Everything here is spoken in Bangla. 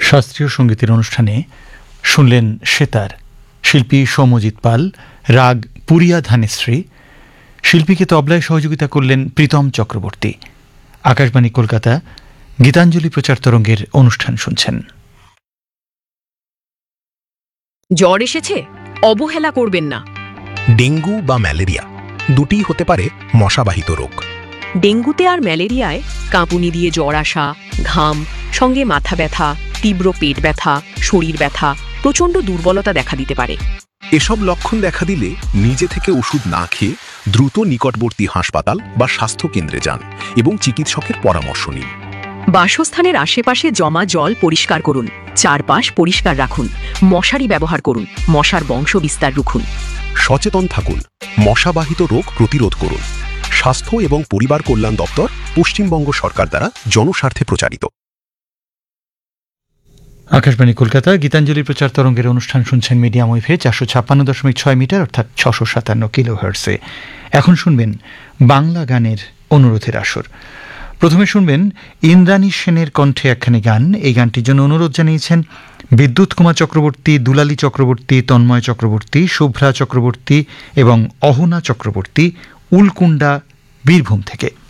শাস্ত্রীয় সঙ্গীতের অনুষ্ঠানে শুনলেন সেতার, শিল্পী সৌম্যজিৎ পাল, রাগ পুরিয়া ধানেশ্রী, শিল্পীকে তবলায় সহযোগিতা করলেন প্রীতম চক্রবর্তী। আকাশবাণী কলকাতা গীতাঞ্জলি প্রচার তরঙ্গের অনুষ্ঠান শুনছেন। জ্বর এসেছে, অবহেলা করবেন না। ডেঙ্গু বা ম্যালেরিয়া দুটিই হতে পারে মশাবাহিত রোগ। ডেঙ্গুতে আর ম্যালেরিয়ায় কাঁপুনি দিয়ে জ্বর আসা, ঘাম, সঙ্গে মাথা ব্যথা, তীব্র পেট ব্যথা, শরীর ব্যথা, প্রচণ্ড দুর্বলতা দেখা দিতে পারে। এসব লক্ষণ দেখা দিলে নিজে থেকে ওষুধ না খেয়ে দ্রুত নিকটবর্তী হাসপাতাল বা স্বাস্থ্য কেন্দ্রে যান এবং চিকিৎসকের পরামর্শ নিন। বাসস্থানের আশেপাশে জমা জল পরিষ্কার করুন, চারপাশ পরিষ্কার রাখুন, মশারি ব্যবহার করুন, মশার বংশ বিস্তার রুখুন। সচেতন থাকুন, মশাবাহিত রোগ প্রতিরোধ করুন। স্বাস্থ্য এবং পরিবার কল্যাণ দপ্তর, পশ্চিমবঙ্গ সরকার দ্বারা জনস্বার্থে প্রচারিত। আকাশবাণী কলকাতা গীতাঞ্জলি প্রচার তরঙ্গের অনুষ্ঠান শুনছেন মিডিয়াম ওয়েভে 456.6 মিটার অর্থাৎ 657 কিলোহার্টজে। এখন শুনবেন বাংলা গানের অনুরোধের আসর। প্রথমে শুনবেন ইন্দ্রাণী সেনের কণ্ঠে একখানি গান। এই গানটির জন্য অনুরোধ জানিয়েছেন বিদ্যুৎ কুমার চক্রবর্তী, দুলালী চক্রবর্তী, তন্ময় চক্রবর্তী, শুভ্রা চক্রবর্তী এবং অহনা চক্রবর্তী, উলকুন্ডা, বীরভূম থেকে।